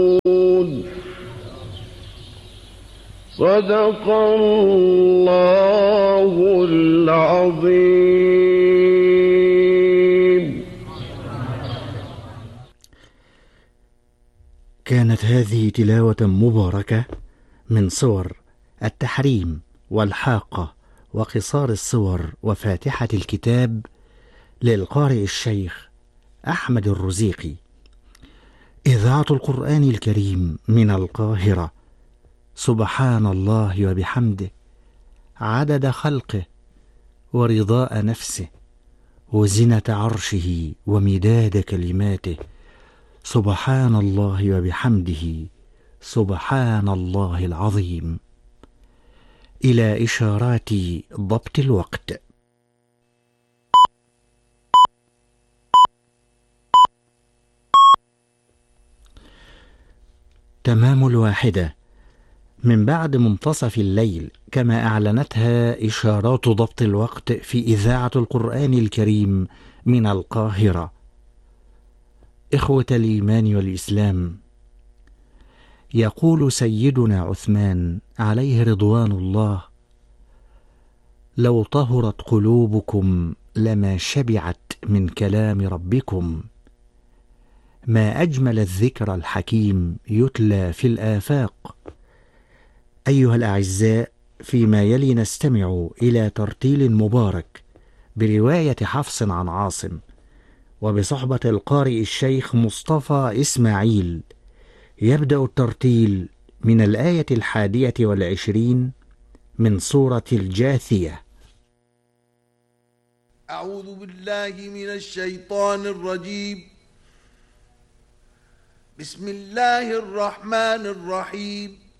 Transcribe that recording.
صدق الله العظيم. كانت هذه تلاوة مباركة من صور التحريم والحاقة وقصار الصور وفاتحة الكتاب للقارئ الشيخ أحمد الرزيقي، إذاعة القرآن الكريم من القاهرة. سبحان الله وبحمده عدد خلقه ورضاء نفسه وزنة عرشه ومداد كلماته. سبحان الله وبحمده سبحان الله العظيم. إلى إشارات ضبط الوقت. تمام 1 من بعد منتصف الليل، كما أعلنتها إشارات ضبط الوقت في إذاعة القرآن الكريم من القاهرة. إخوة الإيمان والإسلام، يقول سيدنا عثمان عليه رضوان الله: لو طهرت قلوبكم لما شبعت من كلام ربكم. ما أجمل الذكر الحكيم يتلى في الآفاق. أيها الأعزاء، فيما يلي نستمع إلى ترتيل مبارك برواية حفص عن عاصم وبصحبة القارئ الشيخ مصطفى إسماعيل. يبدأ الترتيل من الآية 21 من سورة الجاثية. أعوذ بالله من الشيطان الرجيم. بسم الله الرحمن الرحيم.